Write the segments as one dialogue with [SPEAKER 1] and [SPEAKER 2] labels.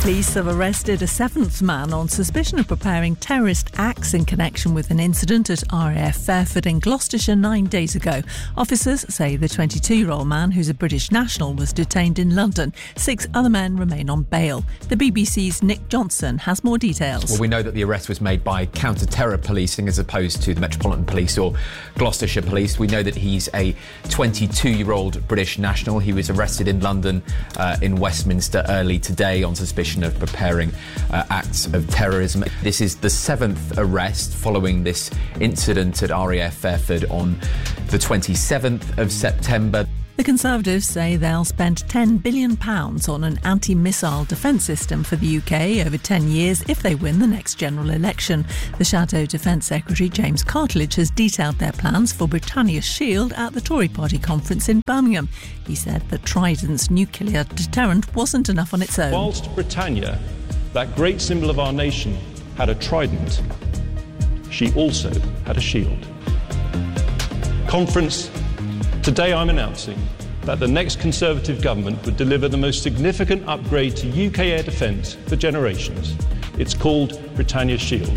[SPEAKER 1] Police have arrested a seventh man on suspicion of preparing terrorist acts in connection with an incident at RAF Fairford in Gloucestershire 9 days ago. Officers say the 22-year-old man, who's a British national, was detained in London. 6 other men remain on bail. The BBC's Nick Johnson has more details.
[SPEAKER 2] Well, we know that the arrest was made by counter-terror policing as opposed to the Metropolitan Police or Gloucestershire Police. We know that he's a 22-year-old British national. He was arrested in London in Westminster early today on suspicion of preparing acts of terrorism. This is the 7th arrest following this incident at RAF Fairford on the 27th of September.
[SPEAKER 1] The Conservatives say they'll spend £10 billion on an anti-missile defence system for the UK over 10 years if they win the next general election. The Shadow Defence Secretary James Cartledge has detailed their plans for Britannia's Shield at the Tory party conference in Birmingham. He said that Trident's nuclear deterrent wasn't enough on its own.
[SPEAKER 3] Whilst Britannia, that great symbol of our nation, had a trident, she also had a shield. Conference. Today I'm announcing that the next Conservative government would deliver the most significant upgrade to UK air defence for generations. It's called Britannia Shield.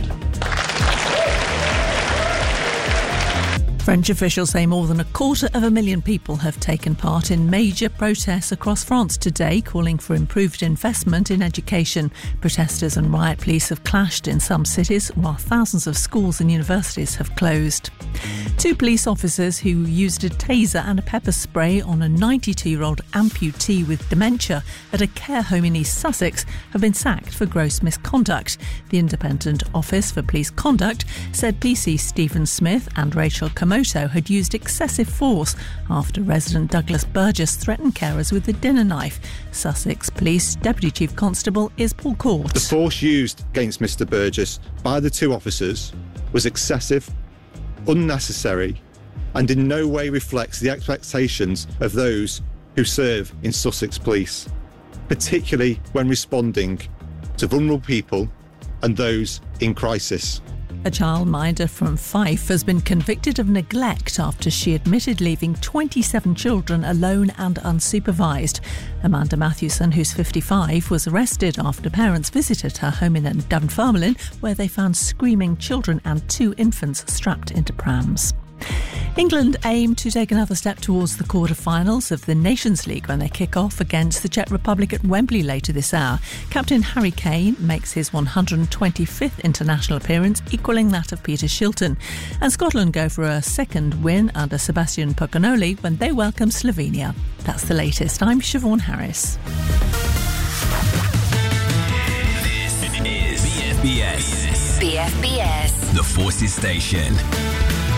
[SPEAKER 1] French officials say more than 250,000 people have taken part in major protests across France today, calling for improved investment in education. Protesters and riot police have clashed in some cities, while thousands of schools and universities have closed. 2 police officers who used a taser and a pepper spray on a 92-year-old amputee with dementia at a care home in East Sussex have been sacked for gross misconduct. The Independent Office for Police Conduct said PC Stephen Smith and Rachel Komoto had used excessive force after resident Douglas Burgess threatened carers with a dinner knife. Sussex Police Deputy Chief Constable is Paul Court.
[SPEAKER 4] The force used against Mr Burgess by the 2 officers was excessive, unnecessary, and in no way reflects the expectations of those who serve in Sussex Police, particularly when responding to vulnerable people and those in crisis.
[SPEAKER 1] A childminder from Fife has been convicted of neglect after she admitted leaving 27 children alone and unsupervised. Amanda Matthewson, who's 55, was arrested after parents visited her home in Dunfermline, where they found screaming children and 2 infants strapped into prams. England aim to take another step towards the quarter-finals of the Nations League when they kick off against the Czech Republic at Wembley later this hour. Captain Harry Kane makes his 125th international appearance, equalling that of Peter Shilton. And Scotland go for a second win under Sebastian Pocanoli when they welcome Slovenia. That's the latest. I'm Siobhan Harris.
[SPEAKER 5] This is BFBS. BFBS. The Forces Station.